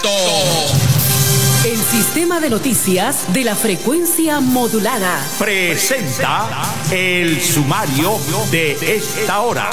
El sistema de noticias de la frecuencia modulada presenta el sumario de esta hora.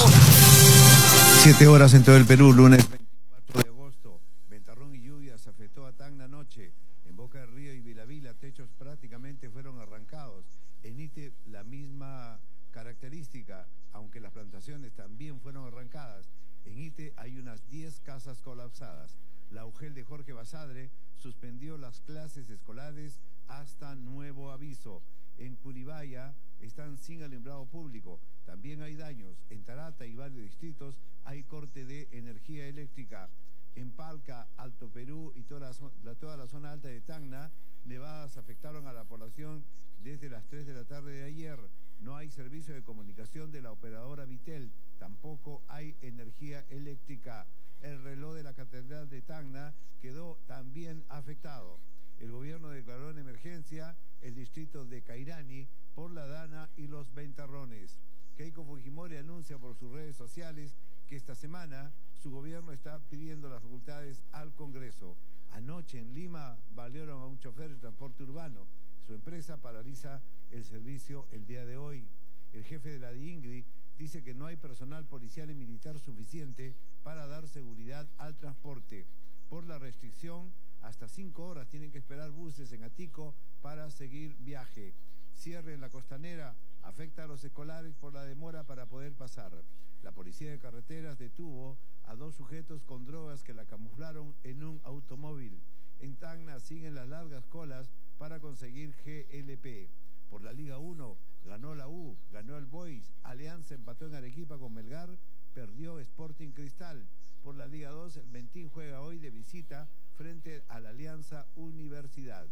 7 horas en todo el Perú, lunes 24 de agosto. Ventarrón y lluvias afectó a Tacna anoche. En Boca del Río y Vilavila, techos prácticamente fueron arrancados. En Ite, la misma característica, aunque las plantaciones también fueron arrancadas. En Ite hay unas 10 casas colapsadas. La UGEL de Jorge Basadre suspendió las clases escolares hasta nuevo aviso. En Curibaya están sin alumbrado público. También hay daños. En Tarata y varios distritos hay corte de energía eléctrica. En Palca, Alto Perú y toda la zona alta de Tacna, nevadas afectaron a la población desde las 3 de la tarde de ayer. No hay servicio de comunicación de la operadora Vitel. Tampoco hay energía eléctrica. El reloj de la Catedral de Tacna quedó también afectado. El gobierno declaró en emergencia el distrito de Cairani por la Dana y los Ventarrones. Keiko Fujimori anuncia por sus redes sociales que esta semana su gobierno está pidiendo las facultades al Congreso. Anoche en Lima balearon a un chofer de transporte urbano. Su empresa paraliza el servicio el día de hoy. El jefe de la DINGRI dice que no hay personal policial y militar suficiente para dar seguridad al transporte. Por la restricción, hasta 5 horas tienen que esperar buses en Atico para seguir viaje. Cierre en la costanera afecta a los escolares por la demora para poder pasar. La policía de carreteras detuvo a 2 sujetos con drogas que la camuflaron en un automóvil. En Tacna siguen las largas colas para conseguir GLP. Por la Liga 1 ganó la U, ganó el Boys, Alianza empató en Arequipa con Melgar, perdió Sporting Cristal. Por la Liga 2 el Ventín juega hoy de visita frente a la Alianza Universidad.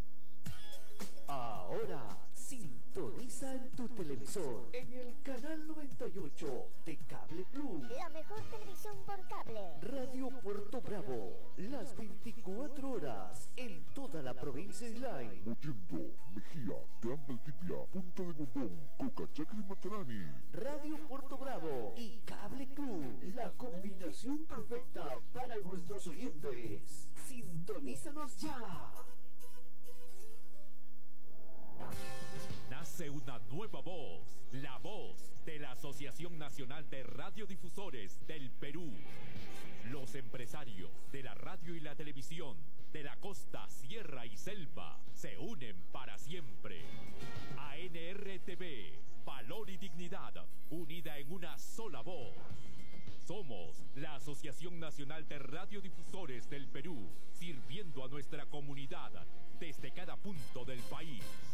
Ahora sintoniza en tu televisor en el canal 98 de Cable Plus. La mejor televisión por cable. Radio Puerto Bravo, las 24 horas en toda la provincia de Islay. Mollendo, Mejía, Gran Valdivia, Punta de Bombón, Cocachacra y Matarani. Radio Puerto Bravo y Cable Plus, la combinación perfecta para nuestros oyentes. Sintonízanos ya. Nace una nueva voz, la voz de la Asociación Nacional de Radiodifusores del Perú. Los empresarios de la radio y la televisión de la costa, sierra y selva se unen para siempre. ANRTV, valor y dignidad, unida en una sola voz. Somos la Asociación Nacional de Radiodifusores del Perú, sirviendo a nuestra comunidad desde cada punto del país.